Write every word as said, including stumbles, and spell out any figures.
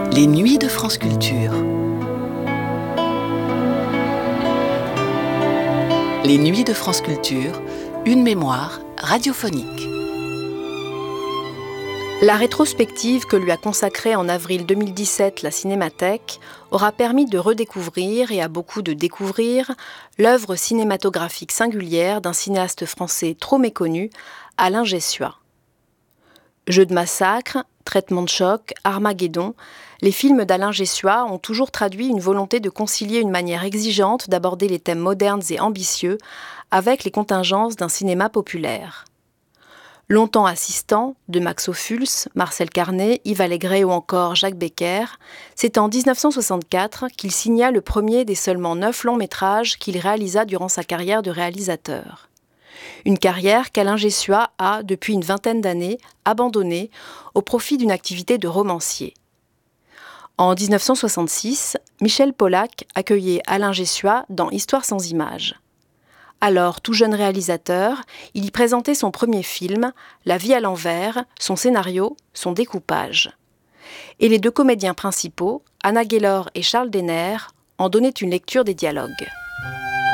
Les Nuits de France Culture. Les Nuits de France Culture, une mémoire radiophonique. La rétrospective que lui a consacrée en avril deux mille dix-sept la Cinémathèque aura permis de redécouvrir, et à beaucoup de découvrir, l'œuvre cinématographique singulière d'un cinéaste français trop méconnu, Alain Gessuat. Jeux de massacre, Traitement de choc, Armageddon, les films d'Alain Gessuat ont toujours traduit une volonté de concilier une manière exigeante d'aborder les thèmes modernes et ambitieux avec les contingences d'un cinéma populaire. Longtemps assistant de Max Ophuls, Marcel Carné, Yves Allégret ou encore Jacques Becker, c'est en dix-neuf cent soixante-quatre qu'il signa le premier des seulement neuf longs métrages qu'il réalisa durant sa carrière de réalisateur. Une carrière qu'Alain Gessuat a, depuis une vingtaine d'années, abandonnée au profit d'une activité de romancier. En dix-neuf cent soixante-six, Michel Pollack accueillait Alain Gessuat dans Histoire sans images. Alors tout jeune réalisateur, il y présentait son premier film, La vie à l'envers, son scénario, son découpage. Et les deux comédiens principaux, Anna Gaylor et Charles Denner, en donnaient une lecture des dialogues.